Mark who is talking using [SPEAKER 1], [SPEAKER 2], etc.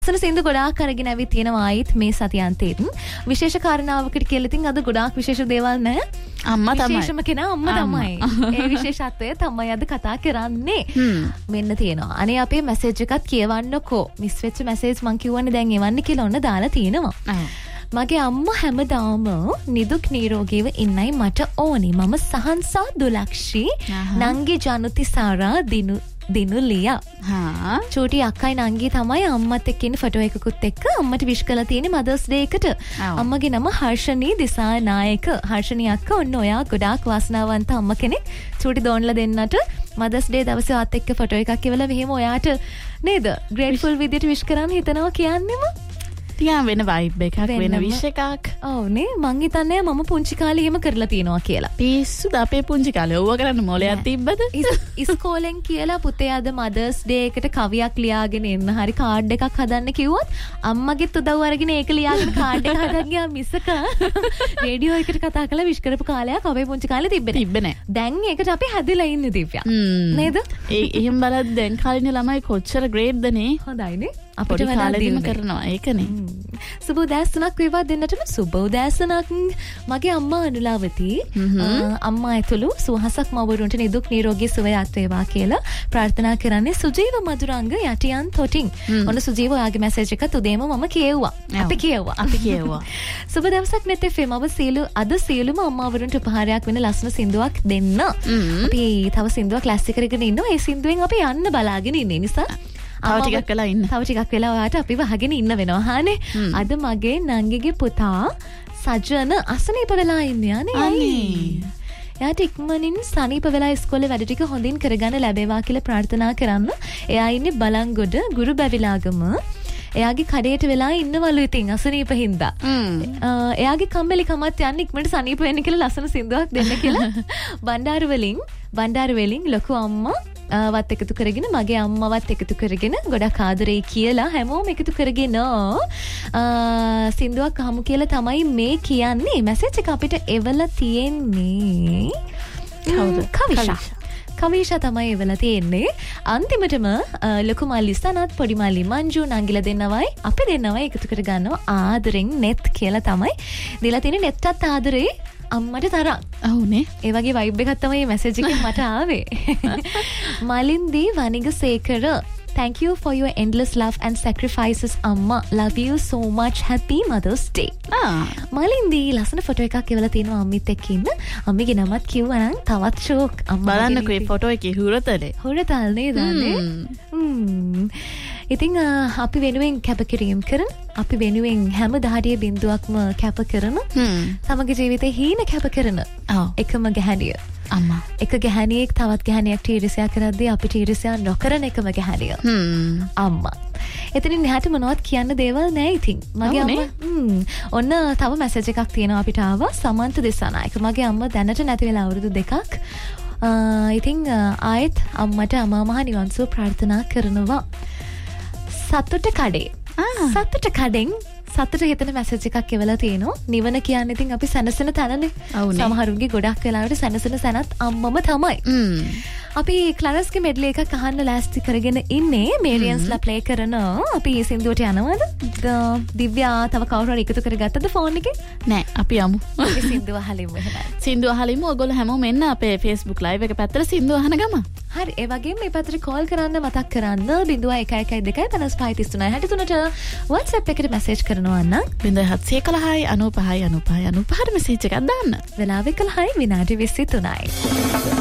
[SPEAKER 1] සින්දු ගොඩාක් අරගෙන ඇවිත් තියෙනවා ආයිත් මේ සතියාන්තේත් විශේෂ කාරණාවකට කියලා ඉතින් අද ගොඩාක් විශේෂ දේවල් නැහැ
[SPEAKER 2] අම්මා තමයි
[SPEAKER 1] විශේෂම කෙනා අම්මා තමයි ඒ විශේෂත්වය තමයි අද කතා කරන්නේ මෙන්න තියෙනවා අනේ අපේ මැසේජ් එකත් කියවන්නකෝ මිස් වෙච්ච මැසේජ් මං කියවන්නේ දැන් එවන්න කියලා ඔන්න දාලා තියෙනවා මගේ අම්මා හැමදාම නිදුක් නිරෝගීව ඉන්නයි මට ඕනි මම සහන්සා දුලක්ෂී නංගි ජනුති සාරා දිනුලියා චූටි අක්කයි නංගි තමයි අම්මත් එක්ක ඉන්න ෆොටෝ එකකුත් එක්ක අම්මට විශ් කරලා තියෙන්නේ මදර්ස් ඩේ එකට අම්මගේ නම හර්ෂණී දිසානායක හර්ෂණී අක්කා ඔන්න ඔයා ගොඩාක් වාසනාවන්ත අම්ම කෙනෙක් චූටි දෝන්ලා දෙන්නට මදර්ස් ඩේ දවසේ ආත් එක්ක ෆොටෝ එකක් එවලා මෙහෙම ඔයාට නේද ග්‍රේට්ෆුල් විදියට විශ් කරන්න හිතනවා කියන්නේම
[SPEAKER 2] ටිකක් වෙන වයිබ් එකක් වෙන විශ් එකක්
[SPEAKER 1] ඔව් නේ මං හිතන්නේ මම පුංචි කාලේ එහෙම කරලා තියෙනවා කියලා
[SPEAKER 2] පිස්සුද අපේ පුංචි කාලේ ඕවා කරන්න මොලයක් තිබ්බද
[SPEAKER 1] ඉස්කෝලෙන් කියලා පුතේ අද මදර්ස් ඩේ එකට කවියක් ලියාගෙන එන්න හරි කාඩ් එකක් හදන්න කිව්වොත් අම්මගෙත් උදව් අරගෙන ඒක ලියාගෙන කාඩ් එක හදන්න ගියා මිසක රේඩියෝ එකට කතා කරලා විශ් කරපු කාලයක් අපේ පුංචි කාලේ තිබ්බේ නැහැ දැන් ඒකට අපි හැදිලා ඉන්නේ දිව්‍යා නේද
[SPEAKER 2] එහෙම බලද්දි දැන් කාලේ ළමයි කොච්චර ග්‍රේඩ්ද නේ
[SPEAKER 1] හොඳයිනේ
[SPEAKER 2] අපිට කාලෙදිම කරනවා ඒකනේ
[SPEAKER 1] සුබ උදෑසනක් වේවා දෙන්නටම සුබ උදෑසනක් මගේ අම්මා අනුලාවති අම්මා ඇතුළු සුවහසක් මවරුන්ට නිදුක් නිරෝගී සුවයත් වේවා කියලා ප්‍රාර්ථනා කරන්නේ සුජීව මధుරංග යටියන් තොටින් ඔන්න සුජීව ඔයාගේ මැසේජ් එක තුදේම මම කියෙව්වා අපි කියෙව්වා සුබ දවසක් net fm අද සියලුම අම්මාවරුන්ට උපහාරයක් වෙන ලස්සන සින්දුවක් දෙන්න අපි තව සින්දුවක් ක්ලාසික් කරගෙන ඉන්නවා ඒ සින්දුවෙන් අපි යන්න බලාගෙන ඉන්නේ නිසා
[SPEAKER 2] තව ටිකක්
[SPEAKER 1] වෙලා ඔයාට අපි වහගෙන ඉන්න වෙනවා හානේ අද මගේ නංගිගේ පුතා සජන අසනීප වෙලා ඉන්නේ අනේ එයාට ඉක්මනින් සනීප වෙලා ඉස්කෝලේ වැඩ ටික හොඳින් කරගන්න ලැබේවා කියලා ප්‍රාර්ථනා කරන්න එයා ඉන්නේ බලංගොඩ ගුරු බැවිලාගම එයාගේ කඩේට වෙලා ඉන්නවලු ඉතින් අසනීප හින්දා එයාගේ කම්මැලි කමත් යන්න ඉක්මනට සනීප වෙන්න කියලා ලස්සන සින්දුවක් දෙන්න කියලා බණ්ඩාර වලින් ලොකු අම්මා වත් එකතු කරගෙන මගේ අම්මවත් එකතු කරගෙන ගොඩක් ආදරේ කියලා හැමෝම එකතු කරගෙන සින්දුවක් අහමු කියලා තමයි මේ කියන්නේ මැසේජ් එක අපිට එවලා තියෙන්නේ කවිෂා තමයි එවලා තියෙන්නේ අන්තිමටම ලොකු මල්ලි සනත් පොඩි මල්ලි මංජු නංගිලා දෙන්නවයි අපි දෙන්නවයි එකතු කර ගන්නවා ආදරෙන් net කියලා තමයි දීලා තියෙන්නේ netටත් ආදරේ අම්මට තරම්
[SPEAKER 2] ඔව්නේ
[SPEAKER 1] ඒ වගේ වයිබ් එකක් තමයි මැසේජ් එකෙන් මට ආවේ මලින්දී Wanigasekara thank you for your endless love and sacrifices amma love you so much happy mother's day මලින්දී ලස්සන ෆොටෝ එකක් එවලා තියෙනවා අම්මිත් එක්ක ඉන්න අම්මිගේ නමත් කිව්වා නම් තවත් ෂෝක්
[SPEAKER 2] බලන්නකෝ මේ ෆොටෝ එකේ හුරතල
[SPEAKER 1] නේද ඉතින් අපි වෙනුවෙන් කැපකිරීම කරන අපි වෙනුවෙන් හැම දහඩිය බින්දුවක්ම කැප කරන තමගේ ජීවිතේ හීන කැප කරන එකම ගැහැණිය අම්මා එක ගැහැණියෙක් තවත් ගැහැණියක් ඊර්ෂ්‍යා කරද්දී අපිට ඊර්ෂ්‍යා නොකරන එකම ගැහැණිය අම්මා එතනින් එහාට මොනවත් කියන්න දේවල් නැහැ ඉතින් මගේ අම්මා ඔන්න තව මැසේජ් එකක් තියෙනවා අපිට ආවා සමන්ත දිසානායක මගේ අම්මා දැනට නැති වෙලා අවුරුදු 2ක් ඉතින් ආයෙත් අම්මට අමා මහ නිවන් සුව ප්‍රාර්ථනා කරනවා සතුට කඩෙන් සතුට හිතන මැසේජ් එකක් එවලා තියෙනවා නිවන කියන්නේ ඉතින් අපි සැනසෙන තැනනේ සමහරුන්ගේ ගොඩක් වෙලාවට සැනසෙන සැනත් අම්මම තමයි අපි ක්ලරස්ගේ මෙඩ්ලි එකක් අහන්න ලෑස්ති කරගෙන ඉන්නේ මේරියන්ස්ලා ප්ලේ කරන අපි මේ සින්දුවට යනවද දිව්‍යා තව කවුරු හරි එකතු කරගත්තද ෆෝන් එකේ
[SPEAKER 2] නෑ අපි යමු
[SPEAKER 1] අපි සින්දුව අහලිමු එහෙනම්
[SPEAKER 2] සින්දුව අහලිමු ඔයගොල්ලෝ හැමෝම එන්න අපේ Facebook live එක පැත්තට සින්දුව අහන ගම
[SPEAKER 1] හරි ඒ වගේම මේ පැත්තට කෝල් කරන්න මතක් කරන්න 0112555363ට WhatsApp එකට මැසේජ් කරනවා නම්
[SPEAKER 2] 0711 95 95 95 මැසේජ් එකක් දාන්න
[SPEAKER 1] වෙලාව 11 විනාඩි 23යි